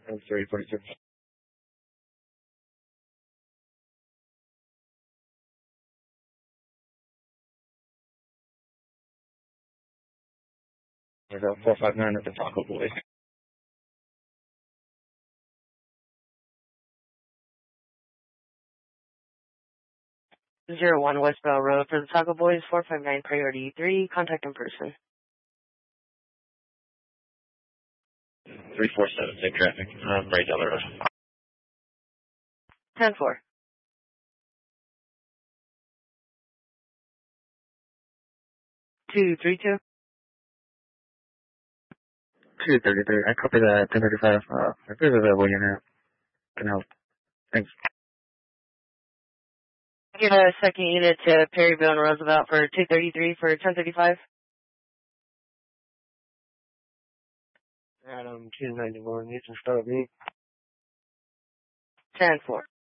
I'm 346. There's a 459 at the Taco Boy. 01 Westbound Road for the Taco Boys, 459 priority 3, contact in person. 347, same traffic. Right down the road. 10-4. 232. 233. I copy that. 1035. If there's available, you know, can help. Thanks. Get a second unit to Perryville and Roosevelt for 233 for 1035. Adam 291. You can start me. 10-4.